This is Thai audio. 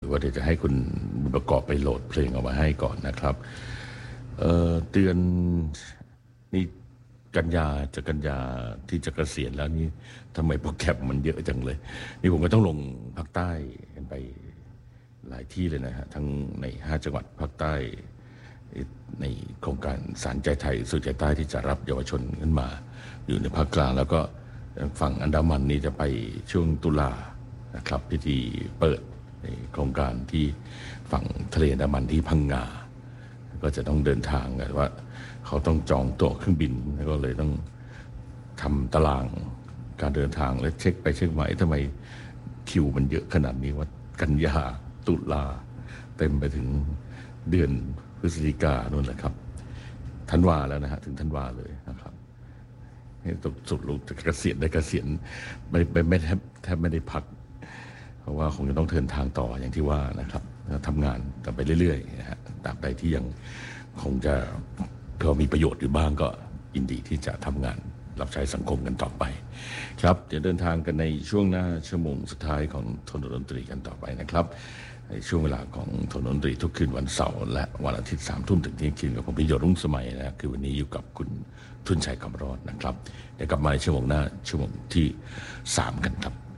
ว่าเดี๋ยวจะให้คุณบุญประกอบไปโหลดเพลงออกมาให้ก่อนนะครับเดือนนี่กันยาที่จะเกษียณแล้วนี่ทำไมโปรแกรมมันเยอะจังเลยนี่ผมก็ต้องลงภาคใต้กันไปหลายที่เลยนะฮะทั้งใน5 จังหวัดภาคใต้ในโครงการสารใจไทยสู่ใจใต้ที่จะรับเยาวชนขึ้นมาอยู่ในภาคกลางแล้วก็ฝั่งอันดามันนี่จะไปช่วงตุลานะครับพิธีเปิดในโครงการที่ฝั่งทะเลอันดามันที่พังงาก็จะต้องเดินทางกันว่าเขาต้องจองตั๋วเครื่องบินแล้วก็เลยต้องทำตารางการเดินทางและเช็คไปเช็คมาทำไมคิวมันเยอะขนาดนี้ว่ากันยาตุลาเต็มไปถึงเดือนพฤศจิกาโน่นแหละครับธันวาแล้วนะฮะถึงธันวาเลยนะครับสุดลูกเกษียณได้เกษียณไม่แทบไม่ได้พักเพราะว่าคงจะต้องเดินทางต่ออย่างที่ว่านะครับทำงานกันไปเรื่อยๆนะฮะตราบใดที่ยังคงจะพอมีประโยชน์อยู่บ้างก็ยินดีที่จะทำงานรับใช้สังคมกันต่อไปครับเดี๋ยวเดินทางกันในช่วงหน้าชั่วโมงสุดท้ายของถนนดนตรีกันต่อไปนะครับในช่วงเวลาของถนนดนตรีทุกคืนวันเสาร์และวันอาทิตย์3 ทุ่มถึงเที่ยงคืนกับผมพิยศรุ่งสมัยนะคือวันนี้อยู่กับคุณทุนชัยคำรอดนะครับเดี๋ยวกลับมาในชั่วโมงหน้าชั่วโมงที่3กันครับ